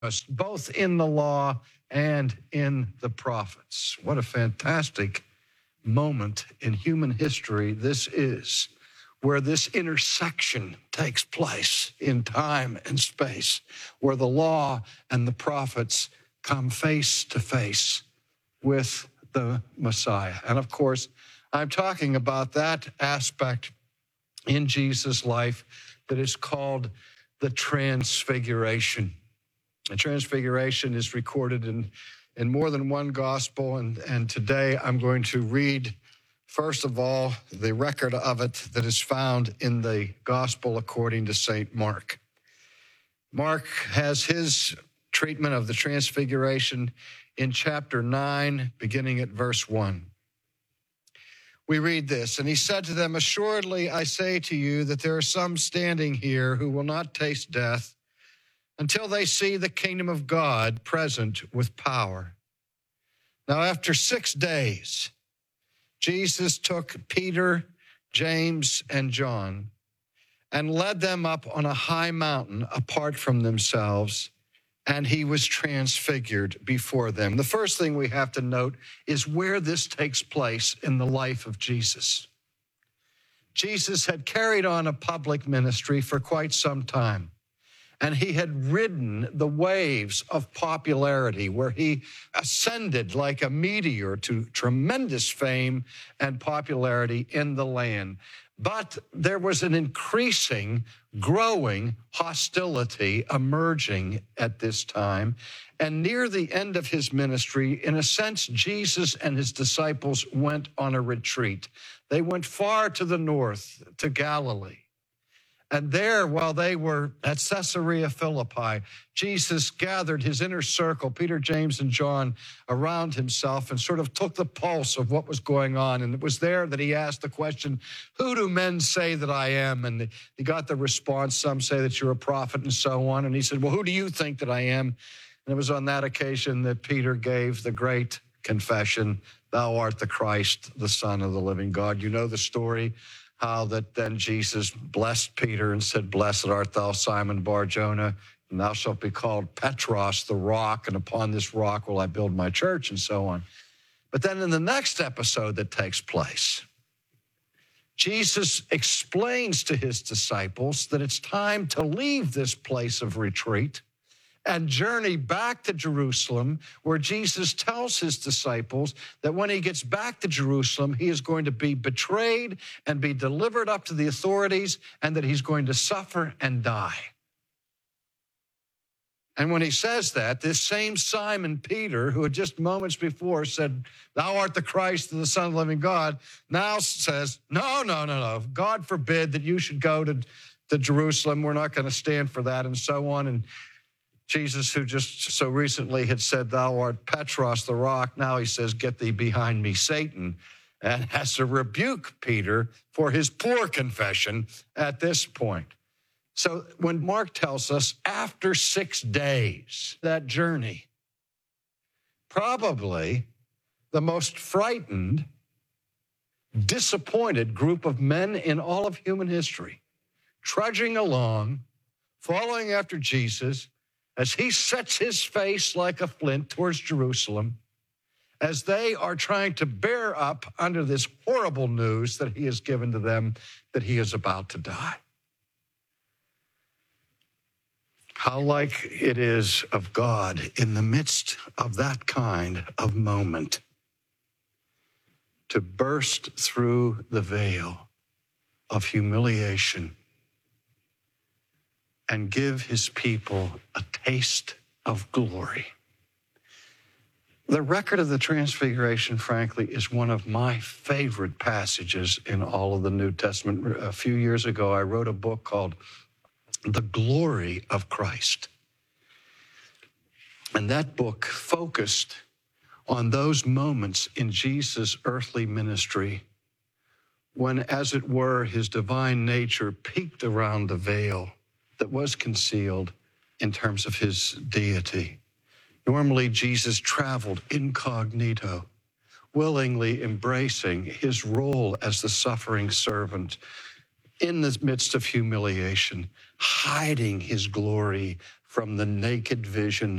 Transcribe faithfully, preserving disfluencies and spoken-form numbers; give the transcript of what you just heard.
us, both in the law and in the prophets. What a fantastic moment in human history this is, where this intersection takes place in time and space, where the law and the prophets come face to face with the Messiah. And of course, I'm talking about that aspect in Jesus' life that is called the Transfiguration. The Transfiguration is recorded in, in more than one gospel, and, and today I'm going to read, first of all, the record of it that is found in the Gospel according to Saint Mark. Mark has his treatment of the Transfiguration in chapter nine, beginning at verse one. We read this, and he said to them, "Assuredly, I say to you that there are some standing here who will not taste death until they see the kingdom of God present with power." Now, after six days, Jesus took Peter, James, and John and led them up on a high mountain apart from themselves, and he was transfigured before them. The first thing we have to note is where this takes place in the life of Jesus. Jesus had carried on a public ministry for quite some time, and he had ridden the waves of popularity where he ascended like a meteor to tremendous fame and popularity in the land. But there was an increasing, growing hostility emerging at this time. And near the end of his ministry, in a sense, Jesus and his disciples went on a retreat. They went far to the north, to Galilee. And there, while they were at Caesarea Philippi, Jesus gathered his inner circle, Peter, James, and John, around himself and sort of took the pulse of what was going on. And it was there that he asked the question, "Who do men say that I am?" And he got the response, "Some say that you're a prophet," and so on. And he said, "Well, who do you think that I am?" And it was on that occasion that Peter gave the great confession, "Thou art the Christ, the Son of the living God." You know the story. How that then Jesus blessed Peter and said, "Blessed art thou, Simon Bar-Jonah, and thou shalt be called Petros, the rock, and upon this rock will I build my church," and so on. But then in the next episode that takes place, Jesus explains to his disciples that it's time to leave this place of retreat and journey back to Jerusalem, where Jesus tells his disciples that when he gets back to Jerusalem, he is going to be betrayed and be delivered up to the authorities, and that he's going to suffer and die. And when he says that, this same Simon Peter, who had just moments before said, "Thou art the Christ, the Son of the living God," now says, no, no, no, no. God forbid that you should go to, to Jerusalem. We're not going to stand for that, and so on. And Jesus, who just so recently had said, "Thou art Petros, the rock," now he says, "Get thee behind me, Satan," and has to rebuke Peter for his poor confession at this point. So when Mark tells us after six days, that journey, probably the most frightened, disappointed group of men in all of human history, trudging along, following after Jesus, as he sets his face like a flint towards Jerusalem, as they are trying to bear up under this horrible news that he has given to them, that he is about to die. How like it is of God in the midst of that kind of moment to burst through the veil of humiliation and give his people a taste of glory. The record of the Transfiguration, frankly, is one of my favorite passages in all of the New Testament. A few years ago, I wrote a book called The Glory of Christ. And that book focused on those moments in Jesus' earthly ministry when, as it were, his divine nature peeked around the veil that was concealed in terms of his deity. Normally, Jesus traveled incognito, willingly embracing his role as the suffering servant in the midst of humiliation, hiding his glory from the naked vision